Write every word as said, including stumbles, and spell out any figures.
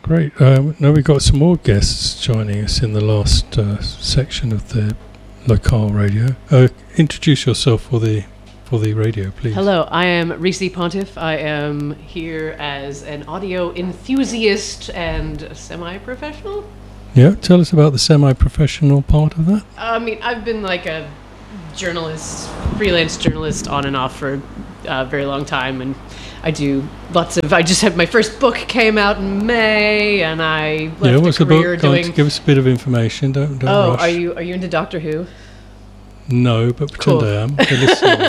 Great. Um, now we've got some more guests joining us in the last uh, section of the Locale Radio. Uh, introduce yourself for the for the radio, please. Hello, I am Reese Pontiff. I am here as an audio enthusiast and semi-professional. Yeah, tell us about the semi-professional part of that. I mean, I've been like a journalist, freelance journalist on and off for a very long time, and I do lots of, I just had, my first book came out in May, and I left yeah, what's a career the book? doing... Go on, give us a bit of information, don't, don't Oh, rush. are you, are you into Doctor Who? No, but pretend Cool. I am. Okay, listen.